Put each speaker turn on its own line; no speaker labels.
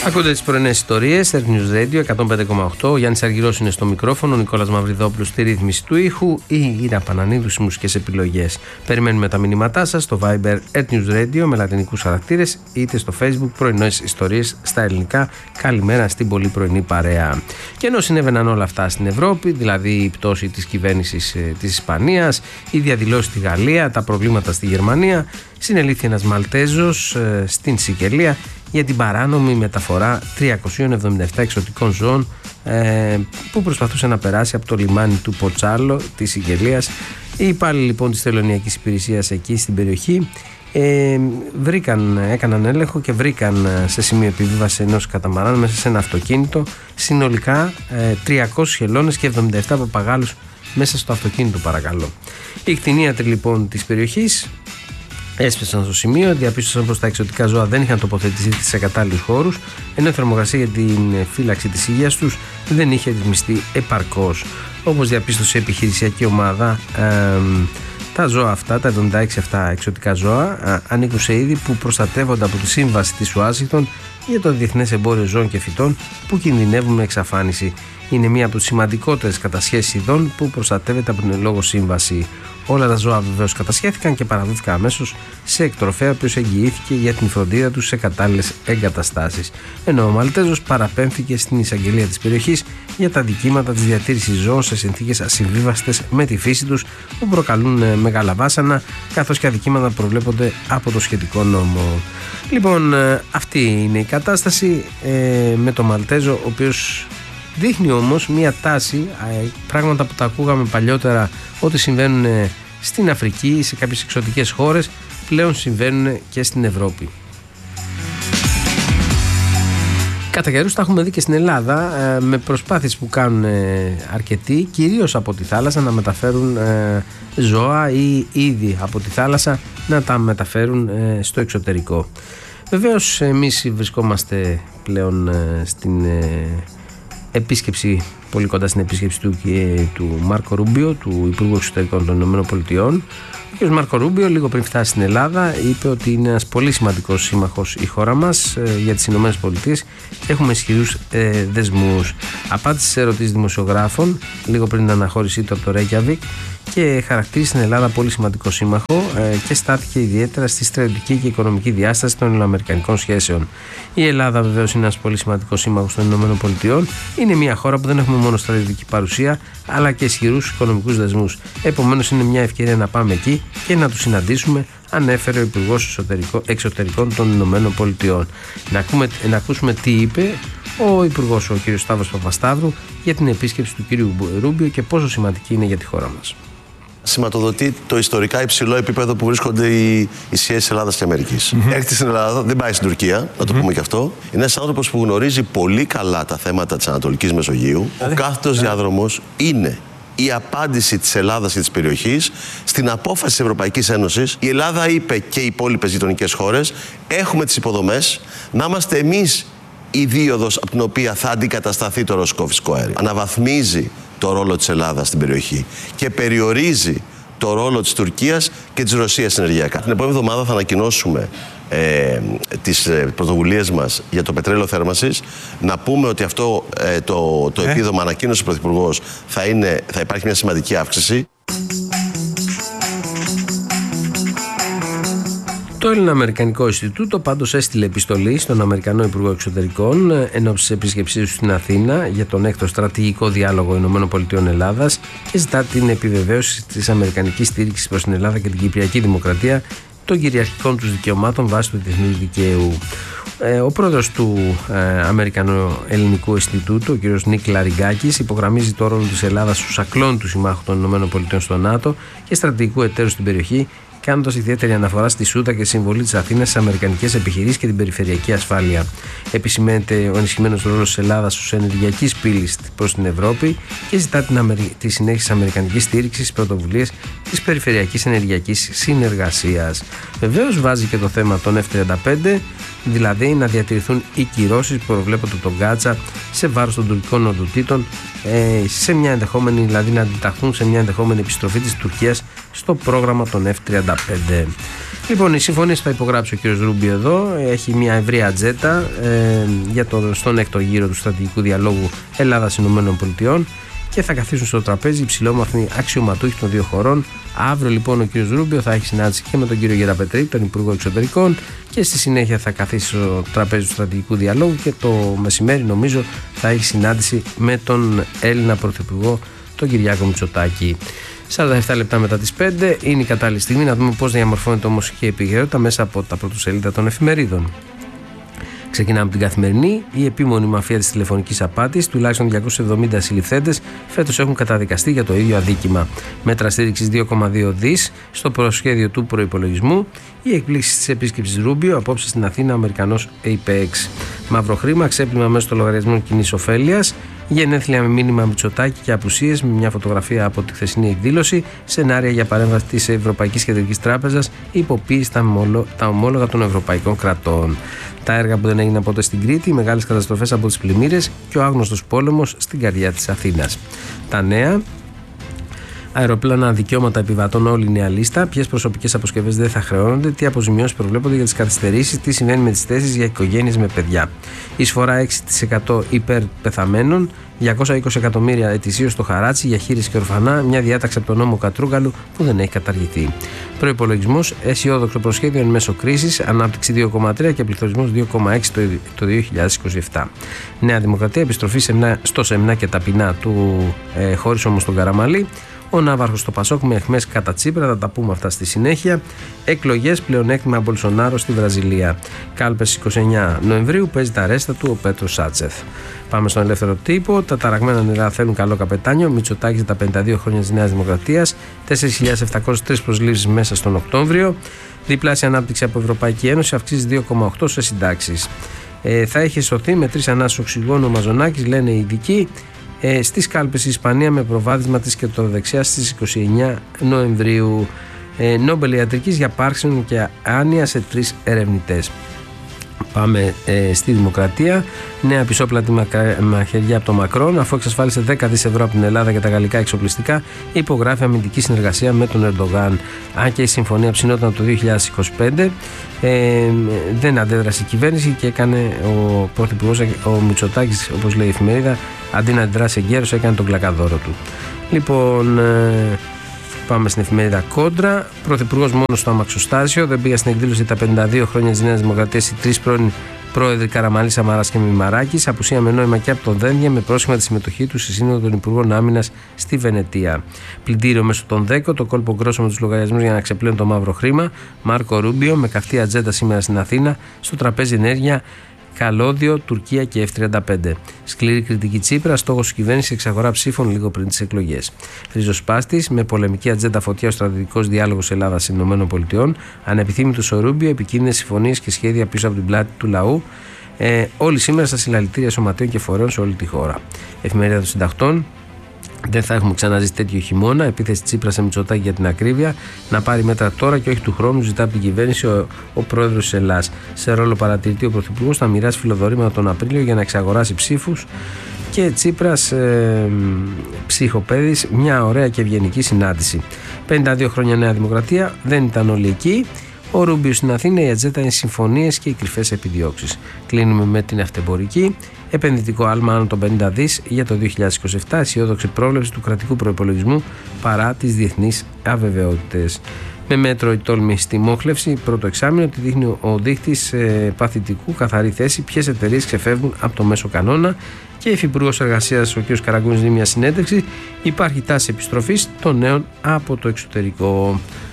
Ακούτε τις πρωινές ιστορίες, Earth News Radio 105,8. Ο Γιάννης Αργυρός είναι στο μικρόφωνο, ο Νικόλας Μαυριδόπουλος στη ρύθμιση του ήχου, η Ήρα Πανανίδου στις μουσικές επιλογές. Περιμένουμε τα μηνύματά σας στο Viber Earth News Radio με λατινικούς χαρακτήρες, είτε στο Facebook πρωινές ιστορίες στα ελληνικά. Καλημέρα στην πολύ πρωινή παρέα. Και ενώ συνέβαιναν όλα αυτά στην Ευρώπη, δηλαδή η πτώση της κυβέρνησης της Ισπανίας, οι διαδηλώσεις στη Γαλλία, τα προβλήματα στη Γερμανία, συνελήφθη ένας Μαλτέζος στην Σικελία για την παράνομη μεταφορά 377 εξωτικών ζώων που προσπαθούσε να περάσει από το λιμάνι του Ποτσάλο της Σικελίας. Οι υπάλληλοι λοιπόν της Τελωνειακής Υπηρεσίας εκεί στην περιοχή έκαναν έλεγχο και βρήκαν σε σημείο επιβίβαση ενός καταμαράν μέσα σε ένα αυτοκίνητο συνολικά 300 χελώνες και 77 παπαγάλους μέσα στο αυτοκίνητο, παρακαλώ. Οι κτηνίατροι λοιπόν της περιοχής έσπεσαν στο σημείο, διαπίστωσαν πως τα εξωτικά ζώα δεν είχαν τοποθετηθεί σε κατάλληλους χώρους, ενώ η θερμοκρασία για την φύλαξη της υγείας τους δεν είχε ρυθμιστεί επαρκώς. Όπως διαπίστωσε η επιχειρησιακή ομάδα, τα ζώα αυτά, τα 76 αυτά εξωτικά ζώα, ανήκουν σε είδη που προστατεύονται από τη Σύμβαση της Ουάσιγκτον για το Διεθνές Εμπόριο Ζώων και Φυτών, που κινδυνεύουν με εξαφάνιση. Είναι μία από τις σημαντικότερες κατασχέσεις ειδών που προστατεύεται από την λόγω σύμβαση. Όλα τα ζώα βεβαίως κατασχέθηκαν και παραδόθηκαν αμέσως σε εκτροφέα, ο οποίος εγγυήθηκε για την φροντίδα τους σε κατάλληλες εγκαταστάσεις. Ενώ ο Μαλτέζος παραπέμφθηκε στην εισαγγελία της περιοχής για τα δικήματα της διατήρησης ζώων σε συνθήκες ασυμβίβαστες με τη φύση τους, που προκαλούν μεγάλα βάσανα, καθώς και αδικήματα που προβλέπονται από το σχετικό νόμο. Λοιπόν, αυτή είναι η κατάσταση με τον Μαλτέζο, ο οποίος δείχνει όμως μία τάση, πράγματα που τα ακούγαμε παλιότερα ότι συμβαίνουν στην Αφρική, σε κάποιες εξωτικές χώρες, πλέον συμβαίνουν και στην Ευρώπη. Κατά καιρούς τα έχουμε δει και στην Ελλάδα, με προσπάθειες που κάνουν αρκετοί, κυρίως από τη θάλασσα, να μεταφέρουν ζώα ή είδη από τη θάλασσα να τα μεταφέρουν στο εξωτερικό. Βεβαίως εμείς βρισκόμαστε πλέον στην επίσκεψη, πολύ κοντά στην επίσκεψη του Μάρκο Ρούμπιο, του Υπουργού Εξωτερικών των ΗΠΑ. Ο κ. Μάρκο Ρούμπιο, λίγο πριν φτάσει στην Ελλάδα, είπε ότι είναι ένας πολύ σημαντικός σύμμαχος η χώρα μας για τις ΗΠΑ και έχουμε ισχυρούς δεσμούς. Απάντησε σε ερωτήσεις δημοσιογράφων λίγο πριν την αναχώρησή του από το Ρέικιαβικ και χαρακτήρισε την Ελλάδα πολύ σημαντικό σύμμαχο και στάθηκε ιδιαίτερα στη στρατιωτική και οικονομική διάσταση των ελληνοαμερικανικών σχέσεων. Η Ελλάδα βεβαίως είναι ένας πολύ σημαντικός σύμμαχος των ΗΠΑ. Είναι μια χώρα που δεν έχουμε μόνο στρατιωτική παρουσία, αλλά και ισχυρούς οικονομικούς δεσμούς. Επομένως, είναι μια ευκαιρία να πάμε εκεί και να τους συναντήσουμε, ανέφερε ο Υπουργός Εξωτερικών των ΗΠΑ. Να ακούσουμε τι είπε ο Υπουργός, ο κ. Σταύρος Παπασταύρου, για την επίσκεψη του κ. Ρούμπιο και πόσο σημαντική είναι για τη χώρα μας.
Σηματοδοτεί το ιστορικά υψηλό επίπεδο που βρίσκονται οι σχέσεις Ελλάδας και Αμερικής. Έρχεται στην Ελλάδα, δεν πάει στην Τουρκία, να το πούμε και αυτό. Είναι ένας άνθρωπος που γνωρίζει πολύ καλά τα θέματα της Ανατολικής Μεσογείου. Ο κάθετος διάδρομος είναι η απάντηση της Ελλάδας και της περιοχής στην απόφαση της Ευρωπαϊκής Ένωσης. Η Ελλάδα είπε και οι υπόλοιπες γειτονικές χώρες, έχουμε τις υποδομές, να είμαστε εμείς η δίωδος από την οποία θα αντικατασταθεί το ρωσικό φυσικό αέριο. Αναβαθμίζει το ρόλο της Ελλάδας στην περιοχή και περιορίζει το ρόλο της Τουρκίας και της Ρωσίας ενεργειακά. Την επόμενη εβδομάδα θα ανακοινώσουμε τις πρωτοβουλίες μας για το πετρέλαιο θέρμανσης. Να πούμε ότι αυτό το επίδομα, ανακοίνωσε ο Πρωθυπουργός, θα υπάρχει μια σημαντική αύξηση.
Το Ελληνοαμερικανικό Ινστιτούτο πάντως έστειλε επιστολή στον Αμερικανό Υπουργό Εξωτερικών εν ώψη της επίσκεψής του στην Αθήνα για τον έκτο στρατηγικό διάλογο ΗΠΑ-Ελλάδας και ζητά την επιβεβαίωση της αμερικανικής στήριξης προς την Ελλάδα και την Κυπριακή Δημοκρατία των κυριαρχικών τους δικαιωμάτων βάσει του διεθνούς δικαίου. Ο πρόεδρος του Αμερικανού Ελληνικού Ινστιτούτου, ο κ. Νίκ Λαριγκάκης, υπογραμμίζει το ρόλο της Ελλάδας στους ακλόνητους συμμάχους των ΗΠΑ στο ΝΑΤΟ και στρατηγικού εταίρου στην περιοχή, κάνοντας ιδιαίτερη αναφορά στη Σούτα και τη συμβολή της Αθήνας στις αμερικανικές επιχειρήσεις και την περιφερειακή ασφάλεια. Επισημαίνεται ο ενισχυμένος ρόλος της Ελλάδας ως ενεργειακής πύλης προς την Ευρώπη και ζητά τη συνέχιση της αμερικανικής στήριξης στις πρωτοβουλίες της περιφερειακής ενεργειακής συνεργασίας. Βεβαίως βάζει και το θέμα των F-35, δηλαδή να διατηρηθούν οι κυρώσεις που προβλέπονται τον Γκάτσα σε βάρος των τουρκικών οντοτήτων, σε μια ενδεχόμενη, δηλαδή να αντιταχθούν σε μια ενδεχόμενη επιστροφή της Τουρκίας στο πρόγραμμα των F-35. Λοιπόν, οι συμφωνίες θα υπογράψει ο κ. Ρούμπιο εδώ. Έχει μια ευρία ατζέντα στον έκτο γύρο του στρατηγικού διαλόγου Ελλάδα-ΗΠΑ και θα καθίσουν στο τραπέζι υψηλόμαθνοι αξιωματούχοι των δύο χωρών. Αύριο λοιπόν ο κ. Ρούμπιο θα έχει συνάντηση και με τον κ. Γεραπετρή, τον Υπουργό Εξωτερικών, και στη συνέχεια θα καθίσει στο τραπέζι του στρατηγικού διαλόγου και το μεσημέρι νομίζω θα έχει συνάντηση με τον Έλληνα Πρωθυπουργό, τον Κυριάκο Μητσοτάκη. 47 λεπτά μετά τις 5 είναι η κατάλληλη στιγμή να δούμε πώς διαμορφώνεται όμως η επικαιρότητα μέσα από τα πρωτοσέλιδα των εφημερίδων. Ξεκινάμε από την Καθημερινή. Η επίμονη μαφία της τηλεφωνικής απάτης, τουλάχιστον 270 συλληφθέντες φέτος έχουν καταδικαστεί για το ίδιο αδίκημα. Μέτρα στήριξης 2,2 δις στο προσχέδιο του προϋπολογισμού. Οι εκπλήξεις της επίσκεψης Ρούμπιο, απόψε στην Αθήνα ο Αμερικανός APEX. Μαύρο χρήμα, ξέπλυμα μέσω των λογαριασμών κοινής ωφέλειας. Γενέθλια με μήνυμα Μητσοτάκη και απουσίες, με μια φωτογραφία από τη χθεσινή εκδήλωση. Σενάρια για παρέμβαση της Ευρωπαϊκής Κεντρικής Τράπεζας, υποποίηση τα ομόλογα των ευρωπαϊκών κρατών. Τα έργα που δεν έγιναν ποτέ στην Κρήτη, οι μεγάλες καταστροφές από τις πλημμύρες και ο άγνωστος πόλεμος στην καρδιά της Αθήνας. Τα νέα. Αεροπλάνα, δικαιώματα επιβατών, όλη η νέα λίστα. Ποιες προσωπικές αποσκευές δεν θα χρεώνονται, τι αποζημιώσεις προβλέπονται για τις καθυστερήσεις, τι συμβαίνει με τις θέσεις για οικογένειες με παιδιά. Εισφορά 6% υπέρ πεθαμένων, 220 εκατομμύρια ετησίως στο χαράτσι για χείριση και ορφανά, μια διάταξη από τον νόμο Κατρούγκαλου που δεν έχει καταργηθεί. Προϋπολογισμός, αισιόδοξο προσχέδιο εν μέσω κρίσης, ανάπτυξη 2,3 και πληθωρισμός 2,6 το 2027. Νέα Δημοκρατία, επιστροφή στο σεμνά και ταπεινά του χωρίς όμως τον Καραμαλή. Ο Ναύαρχος στο Πασόκ με αιχμές κατά Τσίπρα, θα τα πούμε αυτά στη συνέχεια. Εκλογές, πλεονέκτημα Μπολσονάρο στη Βραζιλία. Κάλπες 29 Νοεμβρίου, παίζει τα ρέστα του ο Πέτρο Σάτσεφ. Πάμε στον ελεύθερο τύπο. Τα ταραγμένα νερά θέλουν καλό καπετάνιο. Μητσοτάκης τα 52 χρόνια της Νέας Δημοκρατίας. 4.703 προσλήψεις μέσα στον Οκτώβριο. Διπλάσια ανάπτυξη από Ευρωπαϊκή Ένωση, αυξήσεις 2,8 σε συντάξεις. Θα έχει σωθεί με 3 ανάσες οξυγόνου ο Μαζονάκης, λένε οι ειδικοί. Στις κάλπες η Ισπανία με προβάδισμα της κεντροδεξιάς στις 29 Νοεμβρίου. Νόμπελ ιατρικής για Πάρκινσον και άνοια σε 3 ερευνητές. Πάμε στη Δημοκρατία. Νέα πισόπλατη μαχαιριά από το Μακρόν, αφού εξασφάλισε 10 δις ευρώ από την Ελλάδα για τα γαλλικά εξοπλιστικά, υπογράφει αμυντική συνεργασία με τον Ερντογάν. Αν και η συμφωνία ψινόταν το 2025, δεν αντέδρασε η κυβέρνηση και έκανε ο πρωθυπουργός, ο Μητσοτάκης, όπως λέει η εφημερίδα, αντί να αντιδράσει εγκαίρως, έκανε τον κλακαδόρο του. Λοιπόν, πάμε στην εφημερίδα Κόντρα. Πρωθυπουργός μόνο στο αμαξοστάσιο. Δεν πήγα στην εκδήλωση τα 52 χρόνια της Νέας Δημοκρατίας οι 3 πρώην πρόεδροι Καραμαλή, Σαμαράς και Μημαράκης. Απουσία με νόημα και από τον Δένδια, με πρόσχημα τη συμμετοχή του στη Σύνοδο των Υπουργών Άμυνας στη Βενετία. Πλυντήριο μέσω των 10, το κόλπο γκρόσο με τους λογαριασμούς για να ξεπλένουν το μαύρο χρήμα. Μάρκο Ρούμπιο με καυτή ατζέντα σήμερα στην Αθήνα. Στο τραπέζι ενέργεια. Καλώδιο, Τουρκία και F-35. Σκληρή κριτική Τσίπρα, στόχος της κυβέρνησης εξαγορά ψήφων λίγο πριν τις εκλογές. Ριζοσπάστης, με πολεμική ατζέντα φωτιά ο στρατηγικός διάλογος Ελλάδα-ΗΠΑ. Ανεπιθύμητος ο Ρούμπιο, επικίνδυνες συμφωνίες και σχέδια πίσω από την πλάτη του λαού. Όλοι σήμερα στα συλλαλητήρια σωματείων και φορέων σε όλη τη χώρα. Εφημερίδα των Συντακτών. Δεν θα έχουμε ξαναζήσει τέτοιο χειμώνα. Επίθεση Τσίπρα σε Μητσοτάκη για την ακρίβεια. Να πάρει μέτρα τώρα και όχι του χρόνου, ζητά από την κυβέρνηση ο πρόεδρος της Ελλάδας. Σε ρόλο παρατηρητή, ο πρωθυπουργός θα μοιράσει φιλοδορήματα τον Απρίλιο για να εξαγοράσει ψήφους. Και Τσίπρας ψυχοπαίδης, μια ωραία και ευγενική συνάντηση. 52 χρόνια Νέα Δημοκρατία, δεν ήταν όλοι εκεί. Ο Ρούμπιο στην Αθήνα, η ατζέντα είναι συμφωνίες και οι κρυφές επιδιώξεις. Κλείνουμε με την αυτεμπορική. Επενδυτικό άλμα άνω των 50 δις για το 2027, αισιόδοξη πρόβλεψη του κρατικού προϋπολογισμού παρά τις διεθνείς αβεβαιότητες. Με μέτρο η τόλμη στη μόχλευση, πρώτο εξάμηνο, τη δείχνει ο δείχτης παθητικού, καθαρή θέση, ποιες εταιρείες ξεφεύγουν από το μέσο κανόνα. Και υφυπουργός εργασίας ο κ. Καραγκούνης δίνει μια συνέντευξη. Υπάρχει τάση επιστροφής των νέων από το εξωτερικό.